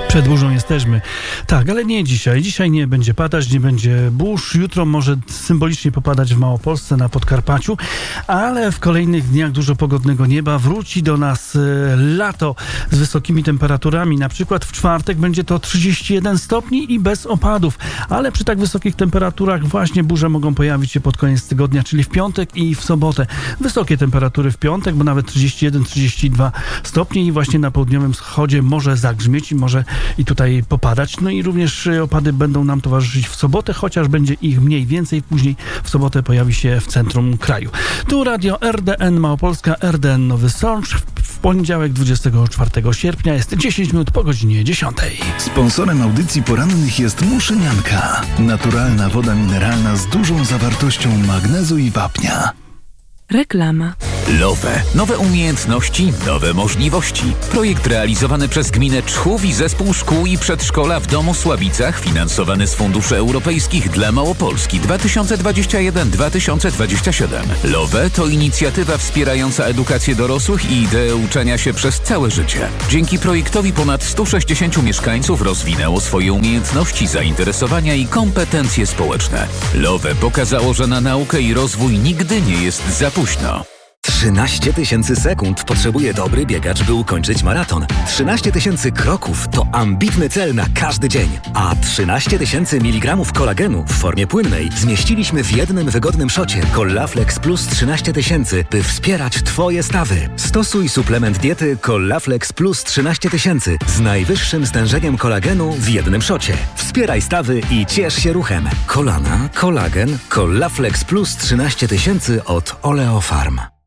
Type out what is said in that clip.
Przed burzą jesteśmy. Tak, ale nie dzisiaj. Dzisiaj nie będzie padać, nie będzie burz. Jutro może symbolicznie popadać w Małopolsce, na Podkarpaciu, ale w kolejnych dniach dużo pogodnego nieba. Wróci do nas lato z wysokimi temperaturami. Na przykład w czwartek będzie to 31 stopni i bez opadów. Ale przy tak wysokich temperaturach właśnie burze mogą pojawić się pod koniec tygodnia, czyli w piątek i w sobotę. Wysokie temperatury w piątek, bo nawet 31-32 stopni i właśnie na południowym wschodzie może zagrzmieć i może i tutaj popadać. No i również opady będą nam towarzyszyć w sobotę, chociaż będzie ich mniej więcej. Później w sobotę pojawi się w centrum kraju. Tu radio RDN Małopolska, RDN Nowy Sącz. W poniedziałek 24 sierpnia jest 10 minut po godzinie 10. Sponsorem audycji porannych jest Muszynianka. Naturalna woda mineralna z dużą zawartością magnezu i wapnia. Reklama. LOWE. Nowe umiejętności, nowe możliwości. Projekt realizowany przez gminę Czchów i Zespół Szkół i Przedszkola w Domosławicach, finansowany z funduszy europejskich dla Małopolski 2021-2027. LOWE to inicjatywa wspierająca edukację dorosłych i ideę uczenia się przez całe życie. Dzięki projektowi ponad 160 mieszkańców rozwinęło swoje umiejętności, zainteresowania i kompetencje społeczne. LOWE pokazało, że na naukę i rozwój nigdy nie jest za późno. 13 000 sekund potrzebuje dobry biegacz, by ukończyć maraton. 13 000 kroków to ambitny cel na każdy dzień. A 13 000 mg kolagenu w formie płynnej zmieściliśmy w jednym wygodnym szocie Collaflex Plus 13 000, by wspierać Twoje stawy. Stosuj suplement diety Collaflex Plus 13 000 z najwyższym stężeniem kolagenu w jednym szocie. Wspieraj stawy i ciesz się ruchem. Kolana, kolagen, Collaflex Plus 13 000 od Oleofarm.